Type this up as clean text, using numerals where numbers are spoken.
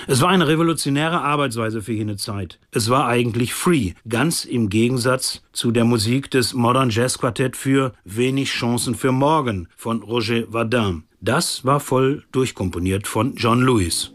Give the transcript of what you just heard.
Es war eine revolutionäre Arbeitsweise für jene Zeit. Es war eigentlich free, ganz im Gegensatz zu der Musik des Modern Jazz Quartett für Wenig Chancen für morgen von Roger Vadin. Das war voll durchkomponiert von John Lewis.